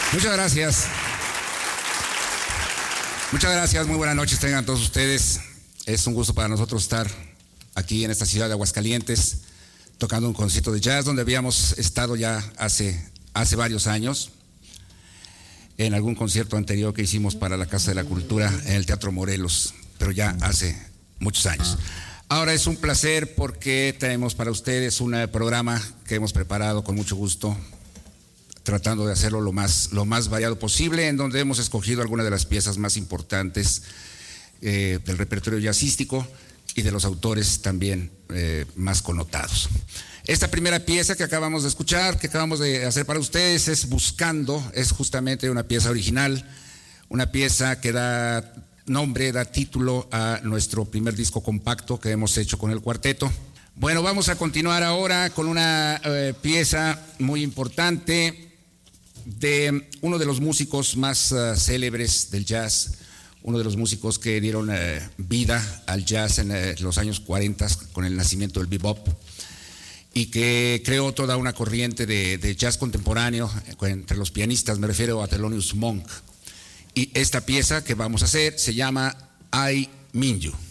Muchas gracias. Muchas gracias, muy buenas noches tengan todos ustedes. Es un gusto para nosotros estar aquí en esta ciudad de Aguascalientes tocando un concierto de jazz donde habíamos estado ya hace varios años en algún concierto anterior que hicimos para la Casa de la Cultura en el Teatro Morelos, pero ya hace muchos años. Ahora es un placer porque tenemos para ustedes un programa que hemos preparado con mucho gusto, tratando de hacerlo lo más variado posible, en donde hemos escogido algunas de las piezas más importantes del repertorio jazzístico y de los autores también más connotados. Esta primera pieza que acabamos de escuchar, que acabamos de hacer para ustedes, es Buscando, es justamente una pieza original, una pieza que da nombre, da título a nuestro primer disco compacto que hemos hecho con el cuarteto. Bueno, vamos a continuar ahora con una pieza muy importante de uno de los músicos más célebres del jazz, uno de los músicos que dieron vida al jazz en los años 40 con el nacimiento del bebop y que creó toda una corriente de jazz contemporáneo entre los pianistas, me refiero a Thelonious Monk. Y esta pieza que vamos a hacer se llama I Mean You.